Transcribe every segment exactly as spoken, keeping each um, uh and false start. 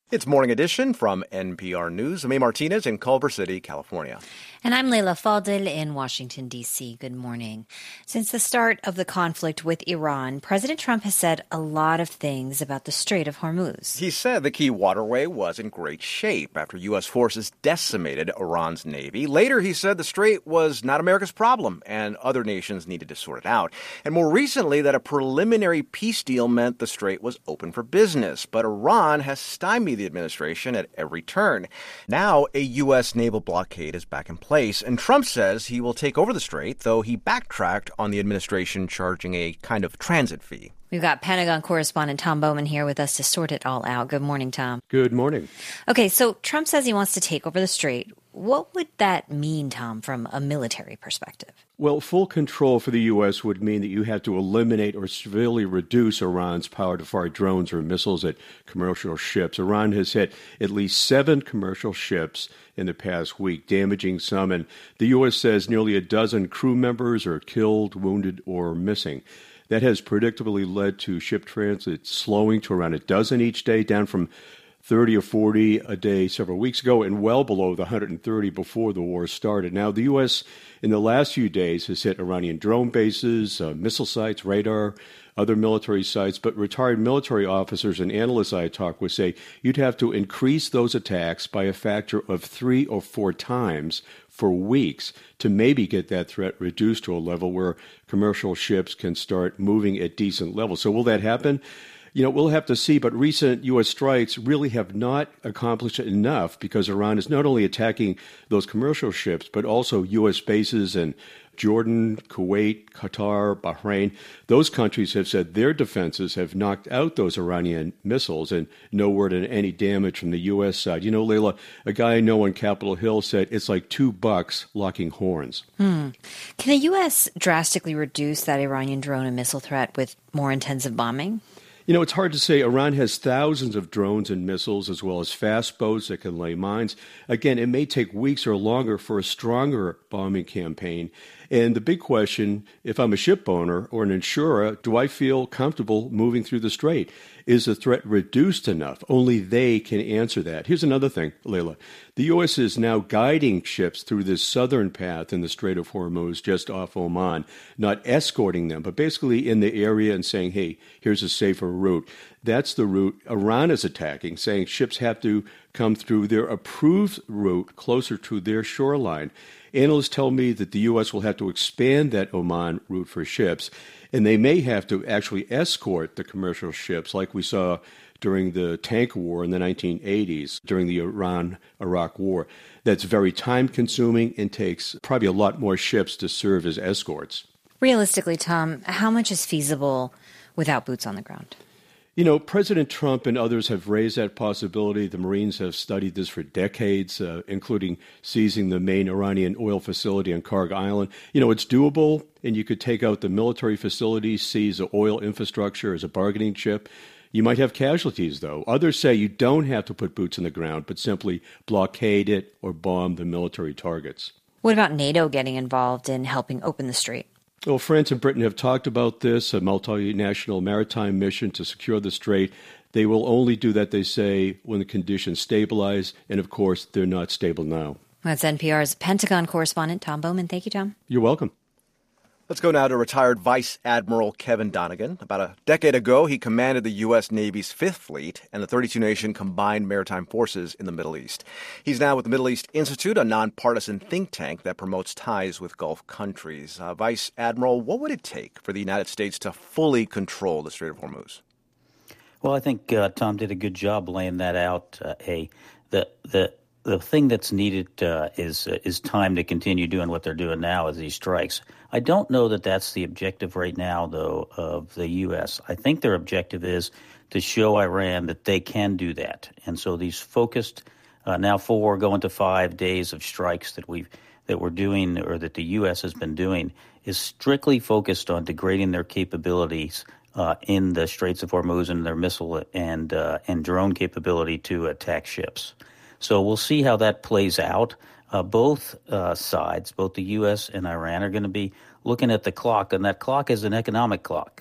It's Morning Edition from N P R News. I'm A. Martinez in Culver City, California. And I'm Leila Fadel in Washington, D C. Good morning. Since the start of the conflict with Iran, President Trump has said a lot of things about the Strait of Hormuz. He said the key waterway was in great shape after U S forces decimated Iran's navy. Later, he said the strait was not America's problem and other nations needed to sort it out. And more recently, that a preliminary peace deal meant the strait was open for business. But Iran has stymied the administration at every turn. Now, a U S naval blockade is back in place, and Trump says he will take over the strait, though he backtracked on the administration charging a kind of transit fee. We've got Pentagon correspondent Tom Bowman here with us to sort it all out. Good morning, Tom. Good morning. Okay, so Trump says he wants to take over the strait. What would that mean, Tom, from a military perspective? Well, full control for the U S would mean that you had to eliminate or severely reduce Iran's power to fire drones or missiles at commercial ships. Iran has hit at least seven commercial ships in the past week, damaging some, and the U S says nearly a dozen crew members are killed, wounded, or missing. That has predictably led to ship transit slowing to around a dozen each day, down from thirty or forty a day several weeks ago, and well below the one hundred thirty before the war started. Now, the U S in the last few days has hit Iranian drone bases, uh, missile sites, radar, other military sites, but retired military officers and analysts I talk with say you'd have to increase those attacks by a factor of three or four times for weeks to maybe get that threat reduced to a level where commercial ships can start moving at decent levels. So will that happen? You know, we'll have to see, but recent U S strikes really have not accomplished enough because Iran is not only attacking those commercial ships, but also U S bases in Jordan, Kuwait, Qatar, Bahrain. Those countries have said their defenses have knocked out those Iranian missiles, and no word on any damage from the U S side. You know, Leila, a guy I know on Capitol Hill said it's like two bucks locking horns. Hmm. Can the U S drastically reduce that Iranian drone and missile threat with more intensive bombing? You know, it's hard to say. Iran has thousands of drones and missiles, as well as fast boats that can lay mines. Again, it may take weeks or longer for a stronger bombing campaign. And the big question, if I'm a ship owner or an insurer, do I feel comfortable moving through the strait? Is the threat reduced enough? Only they can answer that. Here's another thing, Leila. The U S is now guiding ships through this southern path in the Strait of Hormuz, just off Oman, not escorting them, but basically in the area and saying, hey, here's a safer route. That's the route Iran is attacking, saying ships have to come through their approved route closer to their shoreline. Analysts tell me that the U S will have to expand that Oman route for ships, and they may have to actually escort the commercial ships like we saw during the tank war in the nineteen eighties, during the Iran-Iraq war. That's very time-consuming and takes probably a lot more ships to serve as escorts. Realistically, Tom, how much is feasible without boots on the ground? You know, President Trump and others have raised that possibility. The Marines have studied this for decades, uh, including seizing the main Iranian oil facility on Karg Island. You know, it's doable, and you could take out the military facilities, seize the oil infrastructure as a bargaining chip. You might have casualties, though. Others say you don't have to put boots on the ground, but simply blockade it or bomb the military targets. What about NATO getting involved in helping open the strait? Well, France and Britain have talked about this, a multinational maritime mission to secure the strait. They will only do that, they say, when the conditions stabilize. And, of course, they're not stable now. That's N P R's Pentagon correspondent, Tom Bowman. Thank you, Tom. You're welcome. Let's go now to retired Vice Admiral Kevin Donegan. About a decade ago, he commanded the U S. Navy's Fifth Fleet and the thirty-two nation Combined Maritime Forces in the Middle East. He's now with the Middle East Institute, a nonpartisan think tank that promotes ties with Gulf countries. Uh, Vice Admiral, what would it take for the United States to fully control the Strait of Hormuz? Well, I think uh, Tom did a good job laying that out. Uh, a the the the thing that's needed uh, is uh, is time to continue doing what they're doing now as these strikes. I don't know that that's the objective right now, though, of the U S. I think their objective is to show Iran that they can do that. And so these focused, uh, now four, going to five days of strikes that we've that we're doing, or that the U S has been doing, is strictly focused on degrading their capabilities uh, in the Straits of Hormuz and their missile and uh, and drone capability to attack ships. So we'll see how that plays out. Uh, both uh, sides, both the U S and Iran, are going to be looking at the clock, and that clock is an economic clock.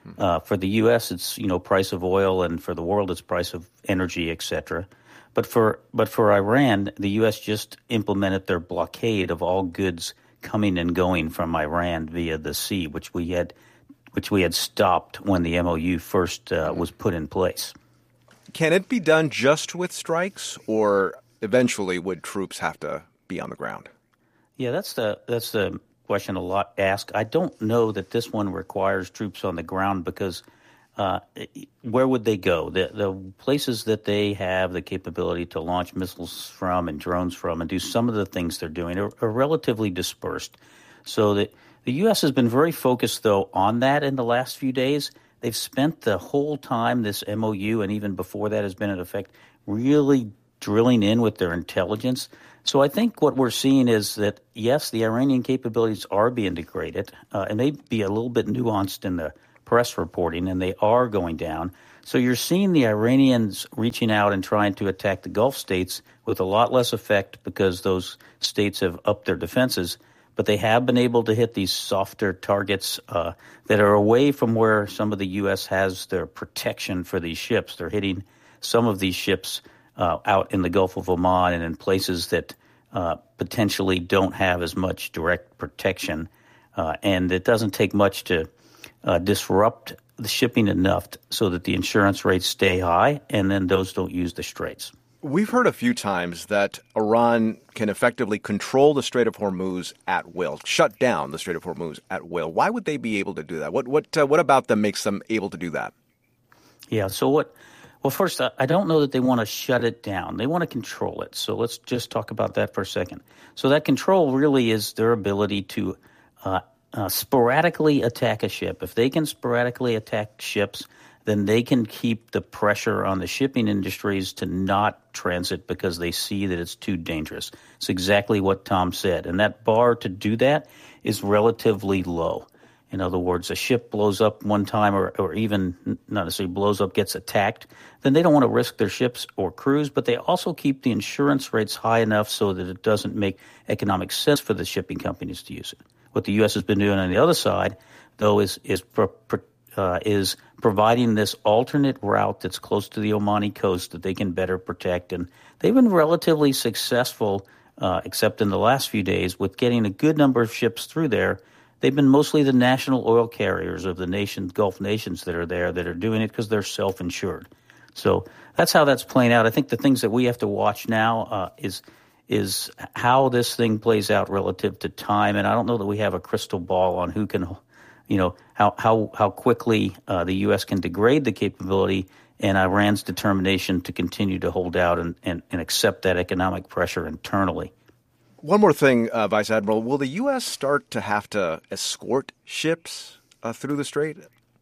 Uh, for the U S, it's, you know, price of oil, and for the world, it's price of energy, et cetera. But for but for Iran, the U S just implemented their blockade of all goods coming and going from Iran via the sea, which we had which we had stopped when the M O U first uh, was put in place. Can it be done just with strikes, or eventually would troops have to be on the ground? Yeah, that's the that's the question a lot asked. I don't know that this one requires troops on the ground, because uh, where would they go? The, the places that they have the capability to launch missiles from and drones from and do some of the things they're doing are, are relatively dispersed. So that the U S has been very focused, though, on that in the last few days. They've spent the whole time this M O U, and even before that has been in effect, really drilling in with their intelligence. So I think what we're seeing is that, yes, the Iranian capabilities are being degraded. Uh, it may be a little bit nuanced in the press reporting, and they are going down. So you're seeing the Iranians reaching out and trying to attack the Gulf states with a lot less effect, because those states have upped their defenses. But they have been able to hit these softer targets uh, that are away from where some of the U S has their protection for these ships. They're hitting some of these ships Uh, out in the Gulf of Oman and in places that uh, potentially don't have as much direct protection. Uh, and it doesn't take much to uh, disrupt the shipping enough t- so that the insurance rates stay high, and then those don't use the straits. We've heard a few times that Iran can effectively control the Strait of Hormuz at will, shut down the Strait of Hormuz at will. Why would they be able to do that? What what uh, what about them makes them able to do that? Yeah, so what... Well, first, I don't know that they want to shut it down. They want to control it. So let's just talk about that for a second. So that control really is their ability to uh, uh, sporadically attack a ship. If they can sporadically attack ships, then they can keep the pressure on the shipping industries to not transit because they see that it's too dangerous. It's exactly what Tom said. And that bar to do that is relatively low. In other words, a ship blows up one time, or, or even not necessarily blows up, gets attacked, then they don't want to risk their ships or crews, but they also keep the insurance rates high enough so that it doesn't make economic sense for the shipping companies to use it. What the U S has been doing on the other side, though, is is pro, pro, uh, is providing this alternate route that's close to the Omani coast that they can better protect. And they've been relatively successful, uh, except in the last few days, with getting a good number of ships through there. They've been mostly the national oil carriers of the nation, Gulf nations that are there that are doing it because they're self-insured. So that's how that's playing out. I think the things that we have to watch now uh, is is how this thing plays out relative to time. And I don't know that we have a crystal ball on who can, you know, how how how quickly uh, the U S can degrade the capability, and Iran's determination to continue to hold out and, and, and accept that economic pressure internally. One more thing, uh, Vice Admiral. Will the U S start to have to escort ships uh, through the strait?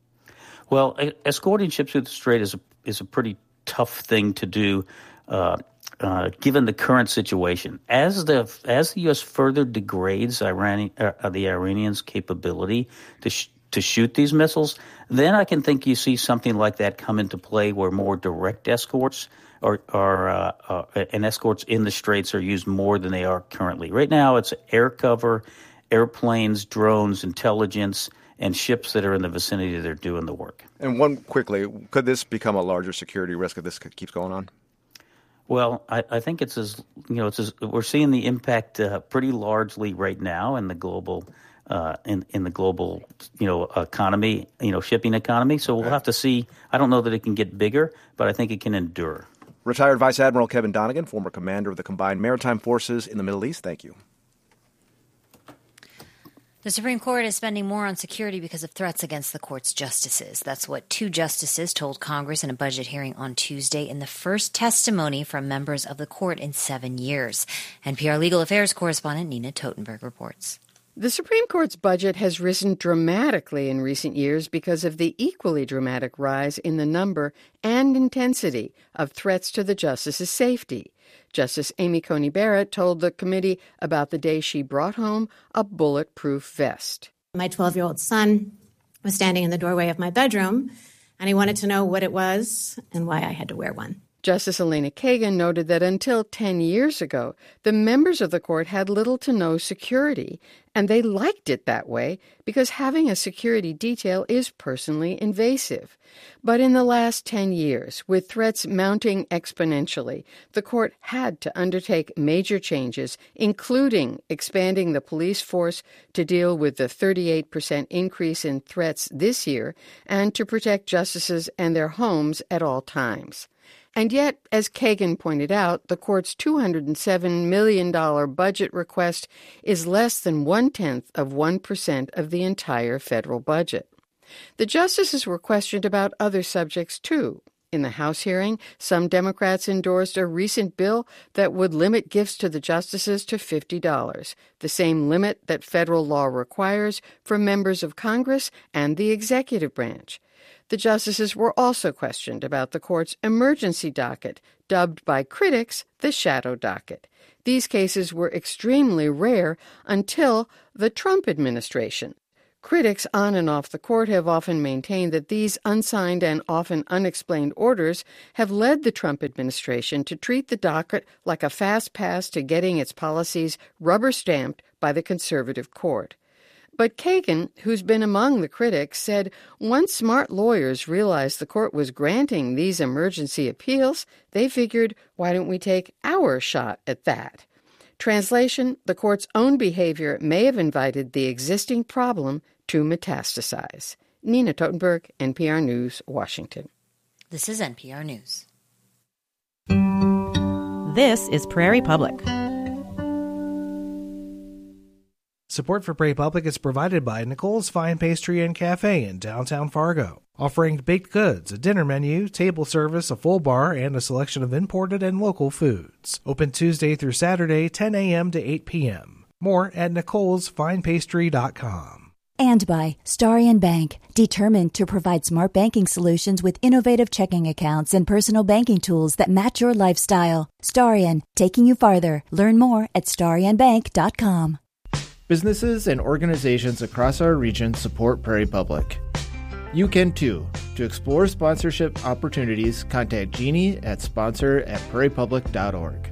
Well, escorting ships through the strait is a, is a pretty tough thing to do, uh, uh, given the current situation. As the as the U S further degrades Iran, uh, the Iranians' capability to sh- to shoot these missiles, then I can think you see something like that come into play, where more direct escorts or, or uh, uh, and escorts in the straits are used more than they are currently. Right now, it's air cover, airplanes, drones, intelligence, and ships that are in the vicinity that are doing the work. And one quickly, could this become a larger security risk if this keeps going on? Well, I, I think it's as you know, it's as, we're seeing the impact uh, pretty largely right now in the global. Uh, in in the global, you know, economy, you know, shipping economy. So we'll have to see. I don't know that it can get bigger, but I think it can endure. Retired Vice Admiral Kevin Donegan, former commander of the Combined Maritime Forces in the Middle East. Thank you. The Supreme Court is spending more on security because of threats against the court's justices. That's what two justices told Congress in a budget hearing on Tuesday in the first testimony from members of the court in seven years. N P R Legal Affairs correspondent Nina Totenberg reports. The Supreme Court's budget has risen dramatically in recent years because of the equally dramatic rise in the number and intensity of threats to the justices' safety. Justice Amy Coney Barrett told the committee about the day she brought home a bulletproof vest. My twelve-year-old son was standing in the doorway of my bedroom, and he wanted to know what it was and why I had to wear one. Justice Elena Kagan noted that until ten years ago, the members of the court had little to no security, and they liked it that way because having a security detail is personally invasive. But in the last ten years, with threats mounting exponentially, the court had to undertake major changes, including expanding the police force to deal with the thirty-eight percent increase in threats this year and to protect justices and their homes at all times. And yet, as Kagan pointed out, the court's two hundred seven million dollars budget request is less than one-tenth of one percent of the entire federal budget. The justices were questioned about other subjects, too. In the House hearing, some Democrats endorsed a recent bill that would limit gifts to the justices to fifty dollars, the same limit that federal law requires for members of Congress and the executive branch. The justices were also questioned about the court's emergency docket, dubbed by critics the shadow docket. These cases were extremely rare until the Trump administration. Critics on and off the court have often maintained that these unsigned and often unexplained orders have led the Trump administration to treat the docket like a fast pass to getting its policies rubber-stamped by the conservative court. But Kagan, who's been among the critics, said once smart lawyers realized the court was granting these emergency appeals, they figured, why don't we take our shot at that? Translation, the court's own behavior may have invited the existing problem to metastasize. Nina Totenberg, N P R News, Washington. This is N P R News. This is Prairie Public. Support for Prairie Public is provided by Nicole's Fine Pastry and Cafe in downtown Fargo, offering baked goods, a dinner menu, table service, a full bar, and a selection of imported and local foods. Open Tuesday through Saturday, ten a.m. to eight p.m. More at nicoles fine pastry dot com. And by Starion Bank, determined to provide smart banking solutions with innovative checking accounts and personal banking tools that match your lifestyle. Starion, taking you farther. Learn more at starion bank dot com. Businesses and organizations across our region support Prairie Public. You can too. To explore sponsorship opportunities, contact Jeannie at sponsor at prairie public dot org.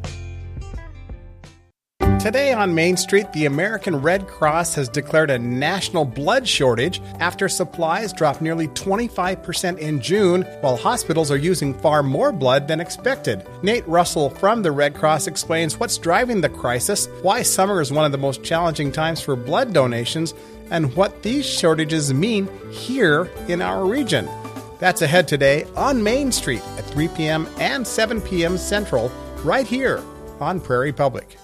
Today on Main Street, the American Red Cross has declared a national blood shortage after supplies dropped nearly twenty-five percent in June, while hospitals are using far more blood than expected. Nate Russell from the Red Cross explains what's driving the crisis, why summer is one of the most challenging times for blood donations, and what these shortages mean here in our region. That's ahead today on Main Street at three p.m. and seven p.m. Central, right here on Prairie Public.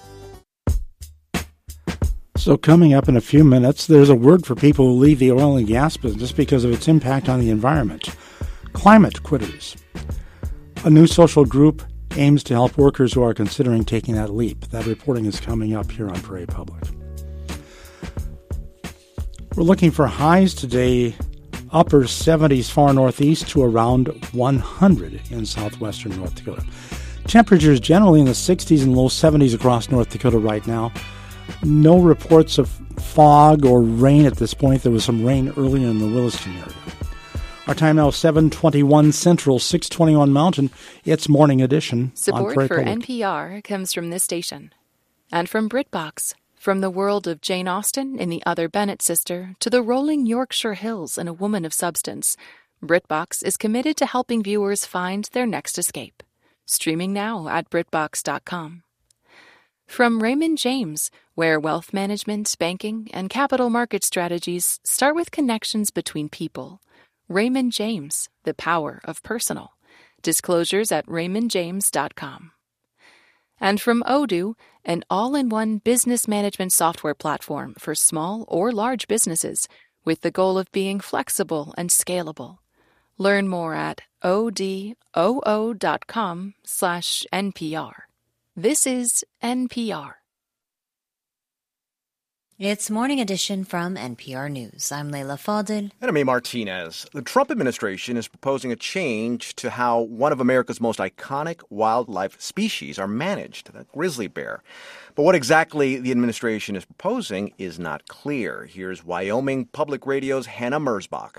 So coming up in a few minutes, there's a word for people who leave the oil and gas business because of its impact on the environment. Climate quitters. A new social group aims to help workers who are considering taking that leap. That reporting is coming up here on Prairie Public. We're looking for highs today, upper seventies far northeast to around one hundred in southwestern North Dakota. Temperatures generally in the sixties and low seventies across North Dakota right now. No reports of fog or rain at this point. There was some rain earlier in the Williston area. Our time now, seven twenty-one Central, six twenty-one Mountain. It's Morning Edition. Support for N P R comes from this station. And from BritBox. From the world of Jane Austen in The Other Bennett Sister to the rolling Yorkshire Hills in A Woman of Substance, BritBox is committed to helping viewers find their next escape. Streaming now at brit box dot com. From Raymond James, where wealth management, banking, and capital market strategies start with connections between people. Raymond James, the power of personal. Disclosures at raymond james dot com. And from Odoo, an all-in-one business management software platform for small or large businesses with the goal of being flexible and scalable. Learn more at odoo dot com slash N P R. This is N P R. It's Morning Edition from N P R News. I'm Leila Fadil. And I'm A. Martinez. The Trump administration is proposing a change to how one of America's most iconic wildlife species are managed, the grizzly bear. But what exactly the administration is proposing is not clear. Here's Wyoming Public Radio's Hannah Merzbach.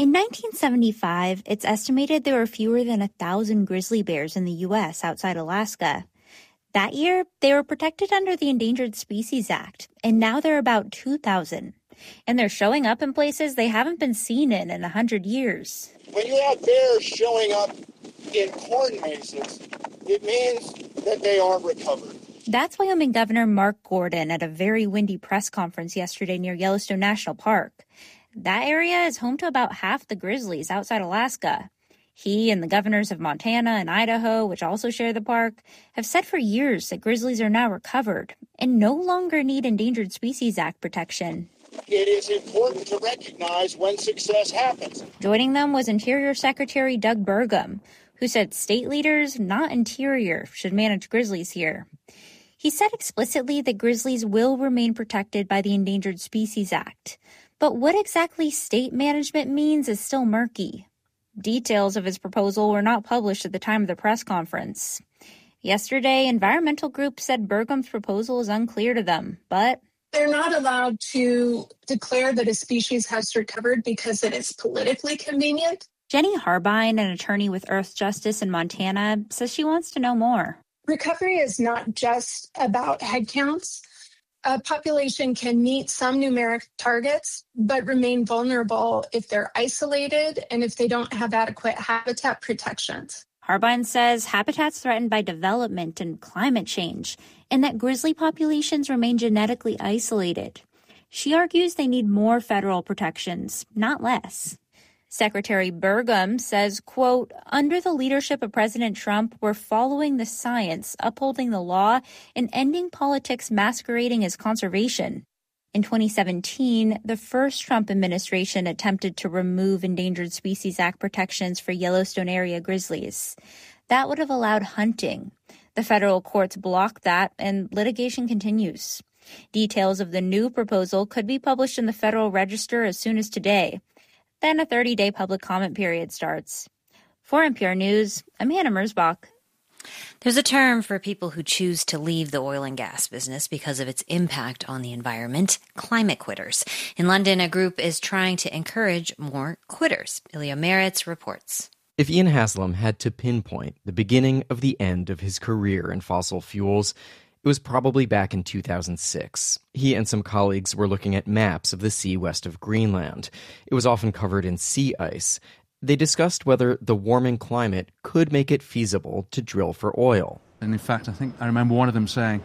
In nineteen seventy-five, it's estimated there were fewer than a thousand grizzly bears in the U S outside Alaska. That year, they were protected under the Endangered Species Act, and now there are about two thousand. And they're showing up in places they haven't been seen in in one hundred years. When you have bears showing up in corn mazes, it means that they aren't recovered. That's Wyoming Governor Mark Gordon at a very windy press conference yesterday near Yellowstone National Park. That area is home to about half the grizzlies outside Alaska. He and the governors of Montana and Idaho, which also share the park, have said for years that grizzlies are now recovered and no longer need Endangered Species Act protection. It is important to recognize when success happens. Joining them was Interior Secretary Doug Burgum, who said state leaders, not Interior, should manage grizzlies here. He said explicitly that grizzlies will remain protected by the Endangered Species Act. But what exactly state management means is still murky. Details of his proposal were not published at the time of the press conference. Yesterday, environmental groups said Burgum's proposal is unclear to them, but they're not allowed to declare that a species has recovered because it is politically convenient. Jenny Harbine, an attorney with Earth Justice in Montana, says she wants to know more. Recovery is not just about headcounts. A population can meet some numeric targets, but remain vulnerable if they're isolated and if they don't have adequate habitat protections. Harbine says habitats threatened by development and climate change, and that grizzly populations remain genetically isolated. She argues they need more federal protections, not less. Secretary Burgum says, quote, under the leadership of President Trump, we're following the science, upholding the law, and ending politics masquerading as conservation. In twenty seventeen, the first Trump administration attempted to remove Endangered Species Act protections for Yellowstone area grizzlies. That would have allowed hunting. The federal courts blocked that, and litigation continues. Details of the new proposal could be published in the Federal Register as soon as today. Then a thirty-day public comment period starts. For N P R News, I'm Hannah Merzbach. There's a term for people who choose to leave the oil and gas business because of its impact on the environment, climate quitters. In London, a group is trying to encourage more quitters. Ilya Meritz reports. If Ian Haslam had to pinpoint the beginning of the end of his career in fossil fuels, it was probably back in two thousand six. He and some colleagues were looking at maps of the sea west of Greenland. It was often covered in sea ice. They discussed whether the warming climate could make it feasible to drill for oil. And in fact, I think I remember one of them saying,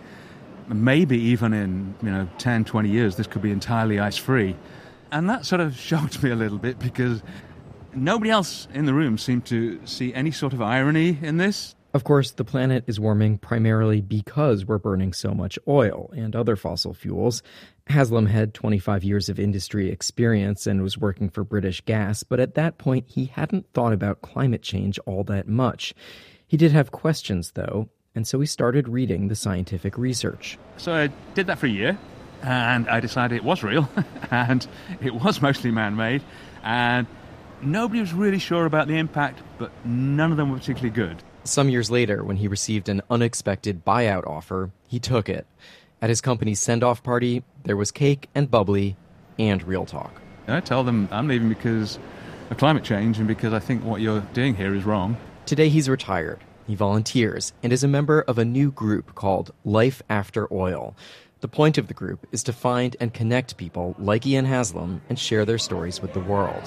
maybe even in, you know, ten, twenty years, this could be entirely ice-free. And that sort of shocked me a little bit because nobody else in the room seemed to see any sort of irony in this. Of course, the planet is warming primarily because we're burning so much oil and other fossil fuels. Haslam had twenty-five years of industry experience and was working for British Gas, but at that point he hadn't thought about climate change all that much. He did have questions, though, and so he started reading the scientific research. So I did that for a year, and I decided it was real, and it was mostly man-made, and nobody was really sure about the impact, but none of them were particularly good. Some years later, when he received an unexpected buyout offer, he took it. At his company's send-off party, there was cake and bubbly and real talk. I tell them I'm leaving because of climate change and because I think what you're doing here is wrong. Today he's retired. He volunteers and is a member of a new group called Life After Oil. The point of the group is to find and connect people like Ian Haslam and share their stories with the world.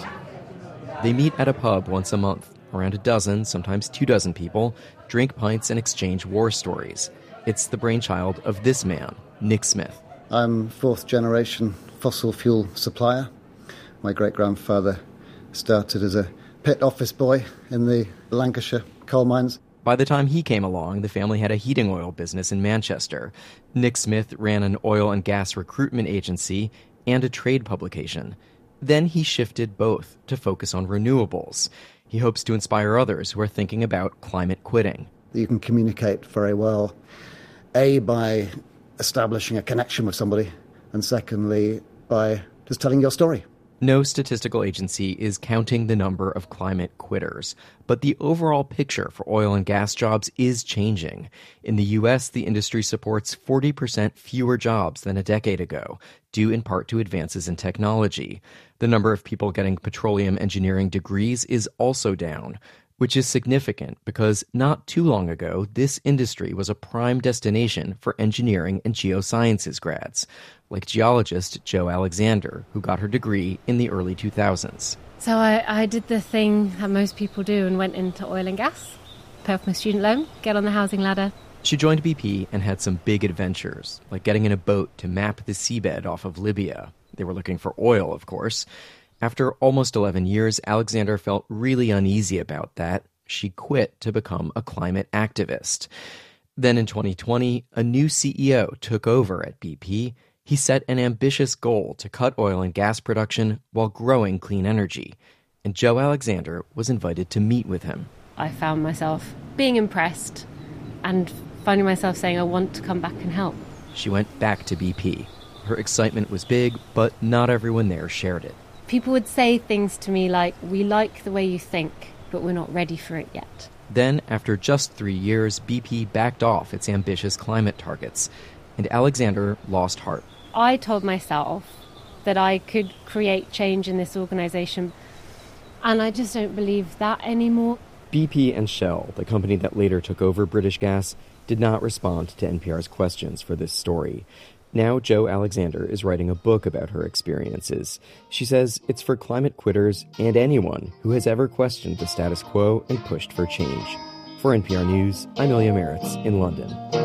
They meet at a pub once a month. Around a dozen, sometimes two dozen people, drink pints and exchange war stories. It's the brainchild of this man, Nick Smith. I'm fourth generation fossil fuel supplier. My great-grandfather started as a pit office boy in the Lancashire coal mines. By the time he came along, the family had a heating oil business in Manchester. Nick Smith ran an oil and gas recruitment agency and a trade publication. Then he shifted both to focus on renewables. He hopes to inspire others who are thinking about climate quitting. You can communicate very well, A, by establishing a connection with somebody, and secondly, by just telling your story. No statistical agency is counting the number of climate quitters, but the overall picture for oil and gas jobs is changing. In the U S, the industry supports forty percent fewer jobs than a decade ago, due in part to advances in technology. The number of people getting petroleum engineering degrees is also down, which is significant because not too long ago, this industry was a prime destination for engineering and geosciences grads, like geologist Jo Alexander, who got her degree in the early two thousands. So I, I did the thing that most people do and went into oil and gas, pay off my student loan, get on the housing ladder. She joined B P and had some big adventures, like getting in a boat to map the seabed off of Libya. They were looking for oil, of course. After almost eleven years, Alexander felt really uneasy about that. She quit to become a climate activist. Then in twenty twenty, a new C E O took over at B P. He set an ambitious goal to cut oil and gas production while growing clean energy. And Jo Alexander was invited to meet with him. I found myself being impressed and finding myself saying, I want to come back and help. She went back to B P. Her excitement was big, but not everyone there shared it. People would say things to me like, we like the way you think, but we're not ready for it yet. Then, after just three years, B P backed off its ambitious climate targets, and Alexander lost heart. I told myself that I could create change in this organization, and I just don't believe that anymore. B P and Shell, the company that later took over British Gas, did not respond to N P R's questions for this story. Now Jo Alexander is writing a book about her experiences. She says it's for climate quitters and anyone who has ever questioned the status quo and pushed for change. For N P R News, I'm Ilya Meritz in London.